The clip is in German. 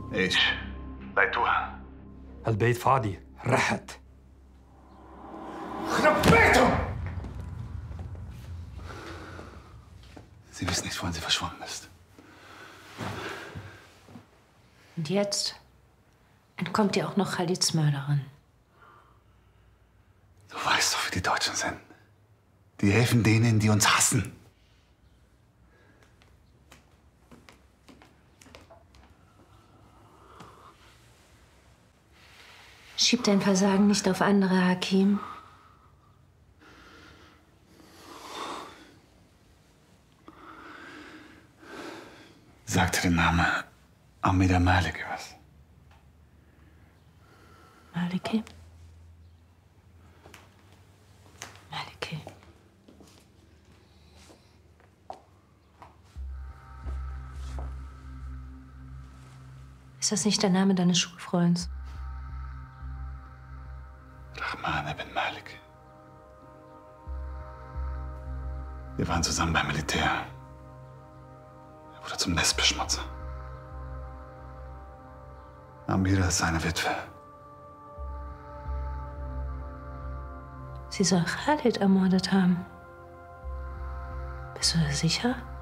ايش؟ لقيتوها؟ البيت فاضي، راحت. خرب بيتهم! Sie wissen nicht, wohin sie verschwunden ist. Und jetzt entkommt ihr auch noch Khalids Mörderin. Du weißt doch, wie die Deutschen sind. Die helfen denen, die uns hassen. Schieb dein Versagen nicht auf andere, Hakim. Sagte der Name Amida Maliki was? Maliki? Maliki. Ist das nicht der Name deines Schulfreunds? Rahman ibn Malik. Wir waren zusammen beim Militär. Er wurde zum Nestbeschmutzer. Amira ist seine Witwe. Sie soll Khalid ermordet haben. Bist du da sicher?